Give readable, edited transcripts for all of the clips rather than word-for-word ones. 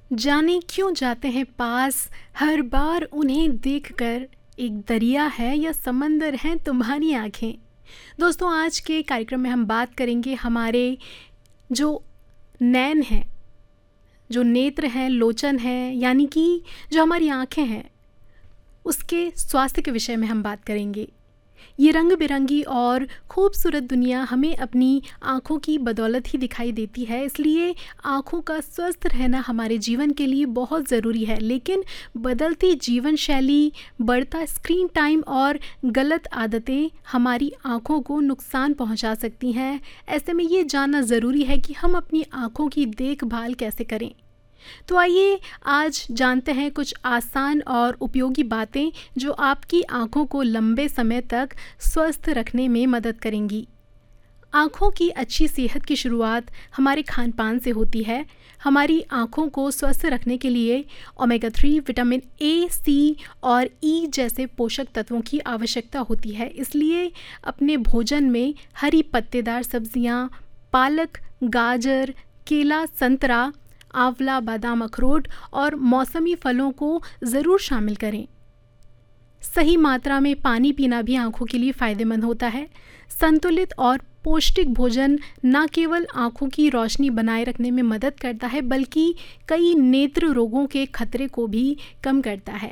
जाने क्यों जाते हैं पास हर बार उन्हें देखकर, एक दरिया है या समंदर हैं तुम्हारी आंखें। दोस्तों, आज के कार्यक्रम में हम बात करेंगे हमारे जो नैन हैं, जो नेत्र हैं, लोचन हैं, यानी कि जो हमारी आंखें हैं, उसके स्वास्थ्य के विषय में हम बात करेंगे। ये रंग बिरंगी और खूबसूरत दुनिया हमें अपनी आँखों की बदौलत ही दिखाई देती है, इसलिए आँखों का स्वस्थ रहना हमारे जीवन के लिए बहुत ज़रूरी है। लेकिन बदलती जीवन शैली, बढ़ता स्क्रीन टाइम और गलत आदतें हमारी आँखों को नुकसान पहुंचा सकती हैं। ऐसे में ये जानना ज़रूरी है कि हम अपनी आँखों की देखभाल कैसे करें। तो आइए आज जानते हैं कुछ आसान और उपयोगी बातें जो आपकी आँखों को लंबे समय तक स्वस्थ रखने में मदद करेंगी। आँखों की अच्छी सेहत की शुरुआत हमारे खान-पान से होती है। हमारी आँखों को स्वस्थ रखने के लिए ओमेगा 3, विटामिन ए, सी और ई जैसे पोषक तत्वों की आवश्यकता होती है। इसलिए अपने भोजन में हरी पत्तेदार सब्जियाँ, पालक, गाजर, केला, संतरा, आंवला, बादाम, अखरोट और मौसमी फलों को ज़रूर शामिल करें। सही मात्रा में पानी पीना भी आँखों के लिए फ़ायदेमंद होता है। संतुलित और पौष्टिक भोजन न केवल आँखों की रोशनी बनाए रखने में मदद करता है, बल्कि कई नेत्र रोगों के खतरे को भी कम करता है।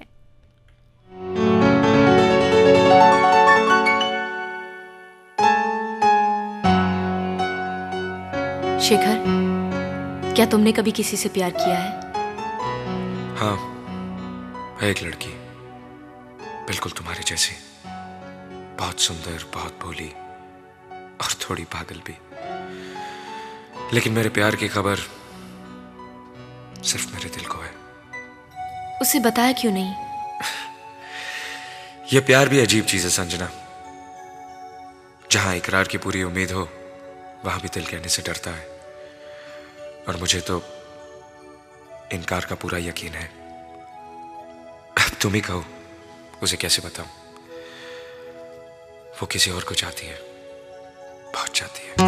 शेखर, क्या तुमने कभी किसी से प्यार किया है? हाँ, है एक लड़की, बिल्कुल तुम्हारे जैसी, बहुत सुंदर, बहुत भोली और थोड़ी पागल भी। लेकिन मेरे प्यार की खबर सिर्फ मेरे दिल को है। उसे बताया क्यों नहीं? यह प्यार भी अजीब चीज है संजना। जहां इकरार की पूरी उम्मीद हो, वहां भी दिल कहने से डरता है। और मुझे तो इनकार का पूरा यकीन है। अब तुम ही कहो, उसे कैसे बताऊं? वो किसी और को चाहती है, बहुत चाहती है।